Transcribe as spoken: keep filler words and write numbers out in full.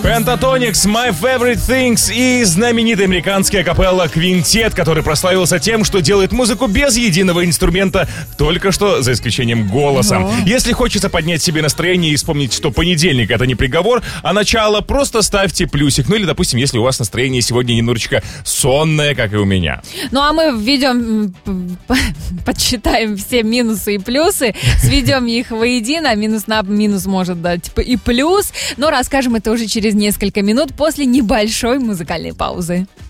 Pentatonix, My Favorite Things и знаменитый американский акапелла «Квинтет», который прославился тем, что делает музыку без единого инструмента, только что за исключением голоса. Ого. Если хочется поднять себе настроение и вспомнить, что понедельник — это не приговор, а начало, просто ставьте плюсик. Ну или, допустим, если у вас настроение сегодня немножечко сонное, как и у меня. Ну а мы введем, подсчитаем все минусы и плюсы, сведем их воедино, минус на минус может дать и плюс, но расскажем это уже через несколько минут после небольшой музыкальной паузы.